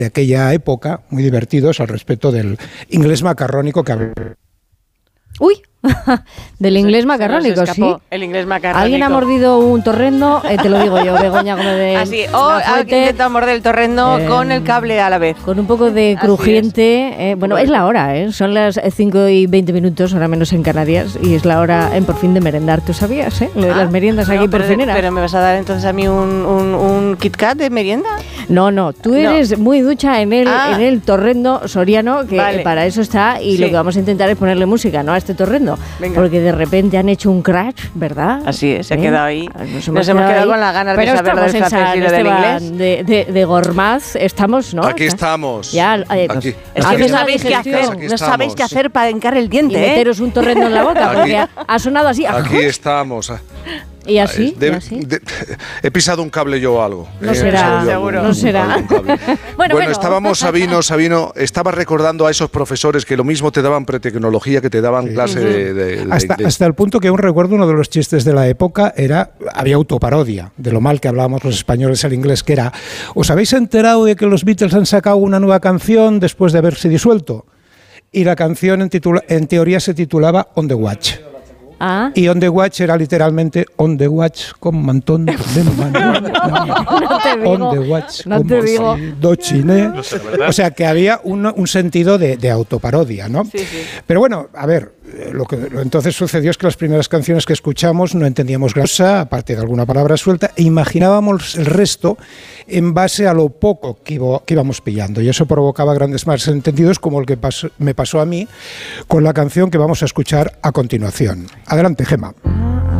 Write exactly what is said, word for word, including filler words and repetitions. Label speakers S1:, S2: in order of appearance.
S1: de aquella época, muy divertidos al respecto del inglés macarrónico que había.
S2: Uy, del inglés macarrónico, sí.
S3: El inglés macarrónico.
S2: Alguien ha mordido un torrendo, eh, te lo digo yo, Begoña Gómez de
S3: Así, o ha intentado morder el torrendo eh, con el cable a la vez.
S2: Con un poco de crujiente. Eh, bueno, es la hora, ¿eh? Son las cinco y veinte minutos, ahora menos en Canarias, y es la hora en por fin de merendar. ¿Tú sabías, eh? Lo de ah, las meriendas no, aquí por fin era.
S3: ¿Pero me vas a dar entonces a mí un, un, un Kit Kat de merienda?
S2: No, no, tú eres no. muy ducha en el, ah. en el torrendo soriano, que vale. para eso está, y sí. lo que vamos a intentar es ponerle música, ¿no? A este torrendo. Venga. Porque de repente han hecho un crash, ¿verdad?
S3: Así es, se ¿Eh? ha quedado ahí. Nos hemos, Nos hemos quedado, quedado con las ganas
S2: Pero
S3: de saber del francés y lo del inglés.
S2: De, de, de Gormaz estamos, ¿no?
S4: Aquí estamos.
S2: Ya, eh,
S4: Aquí.
S3: Es que no sabéis qué hacer, no sabéis qué hacer para hincar el diente,
S2: y
S3: ¿eh?
S2: meteros un torrendo en la boca, porque ha, ha sonado así.
S4: Aquí estamos.
S2: ¿Y así?
S4: De,
S2: ¿Y así?
S4: De, de, he pisado un cable yo o algo.
S2: No eh, será, seguro.
S4: Algún,
S2: no será.
S4: bueno, bueno, bueno, estábamos, Sabino, Sabino, estaba recordando a esos profesores que lo mismo te daban pretecnología que te daban sí. clase uh-huh. de, de, de,
S1: hasta,
S4: de...
S1: hasta el punto que aún recuerdo uno de los chistes de la época era, había autoparodia de lo mal que hablábamos los españoles al inglés, que era, ¿os habéis enterado de que los Beatles han sacado una nueva canción después de haberse disuelto? Y la canción en, titula, en teoría se titulaba On the Watch.
S2: Ah.
S1: Y On the Watch era literalmente On the Watch con mantón de mano.
S2: No te digo.
S1: On the Watch
S2: no te digo.
S1: Dochine. No sé, o sea que había un, un sentido de, de autoparodia, ¿no?
S3: Sí, sí.
S1: Pero bueno, a ver, lo que lo entonces sucedió es que las primeras canciones que escuchamos no entendíamos gran cosa, aparte de alguna palabra suelta, e imaginábamos el resto en base a lo poco que, iba, que íbamos pillando. Y eso provocaba grandes malentendidos como el que pasó, me pasó a mí con la canción que vamos a escuchar a continuación. Adelante, Gemma.